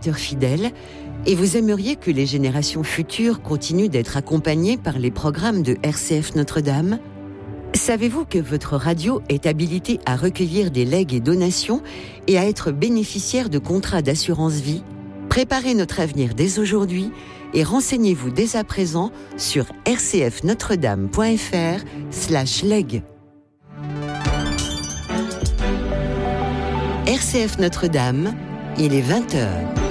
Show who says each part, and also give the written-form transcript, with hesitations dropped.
Speaker 1: auditeurs fidèles et vous aimeriez que les générations futures continuent d'être accompagnées par les programmes de RCF Notre-Dame ? Savez-vous que votre radio est habilitée à recueillir des legs et donations et à être bénéficiaire de contrats d'assurance vie ? Préparez notre avenir dès aujourd'hui et renseignez-vous dès à présent sur rcfnotredame.fr/leg. RCF Notre-Dame, il est 20h.